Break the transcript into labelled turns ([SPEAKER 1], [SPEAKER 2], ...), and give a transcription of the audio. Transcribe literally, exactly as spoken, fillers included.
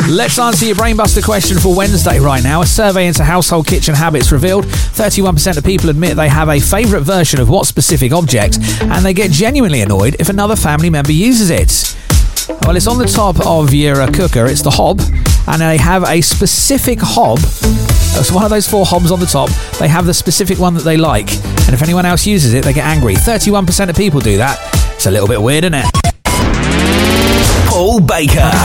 [SPEAKER 1] Let's answer your Brainbuster question for Wednesday right now. A survey into household kitchen habits revealed thirty-one percent of people admit they have a favourite version of what specific object, and they get genuinely annoyed if another family member uses it. Well, it's on the top of your uh, cooker. It's the hob, and they have a specific hob. It's one of those four hobs on the top. They have the specific one that they like, and if anyone else uses it, they get angry. thirty-one percent of people do that. It's a little bit weird, isn't it?
[SPEAKER 2] Paul Baker.